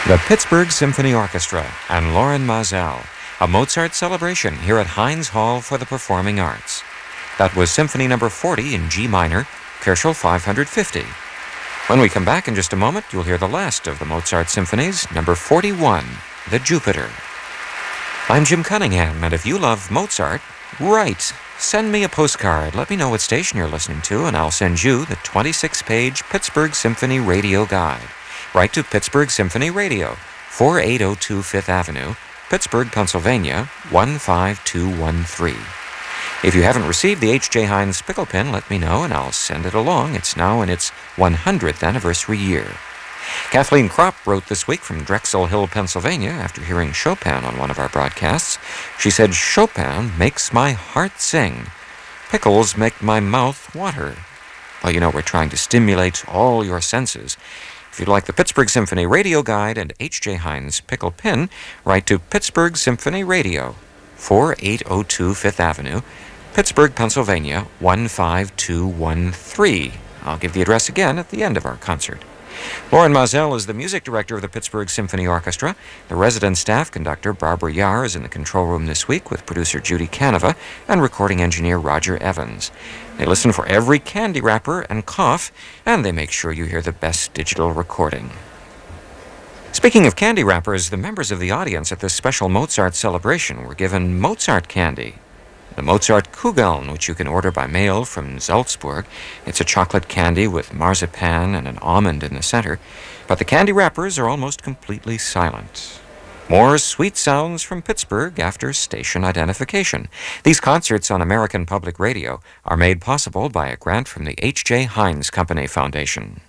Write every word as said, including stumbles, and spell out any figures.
The Pittsburgh Symphony Orchestra and Lorin Maazel, a Mozart celebration here at Heinz Hall for the Performing Arts. That was Symphony number forty in G minor, Köchel five fifty. When we come back in just a moment, you'll hear the last of the Mozart symphonies, number forty-one, the Jupiter. I'm Jim Cunningham, and if you love Mozart, write. Send me a postcard. Let me know what station you're listening to, and I'll send you the twenty-six page Pittsburgh Symphony Radio Guide. Write to Pittsburgh Symphony Radio, forty-eight oh two Fifth Avenue, Pittsburgh, Pennsylvania, one five two one three. If you haven't received the H J. Heinz Pickle Pin, let me know, and I'll send it along. It's now in its one hundredth anniversary year. Kathleen Kropp wrote this week from Drexel Hill, Pennsylvania, after hearing Chopin on one of our broadcasts. She said, "Chopin makes my heart sing. Pickles make my mouth water." Well, you know, we're trying to stimulate all your senses. If you'd like the Pittsburgh Symphony Radio Guide and H J. Heinz Pickle Pin, write to Pittsburgh Symphony Radio, forty-eight oh two Fifth Avenue, Pittsburgh, Pennsylvania, one five two one three. I'll give the address again at the end of our concert. Lorin Maazel is the music director of the Pittsburgh Symphony Orchestra. The resident staff conductor Barbara Yar is in the control room this week with producer Judy Canova and recording engineer Roger Evans. They listen for every candy wrapper and cough, and they make sure you hear the best digital recording. Speaking of candy wrappers, the members of the audience at this special Mozart celebration were given Mozart candy. The Mozart Kugeln, which you can order by mail from Salzburg. It's a chocolate candy with marzipan and an almond in the center, but the candy wrappers are almost completely silent. More sweet sounds from Pittsburgh after station identification. These concerts on American Public Radio are made possible by a grant from the H J. Heinz Company Foundation.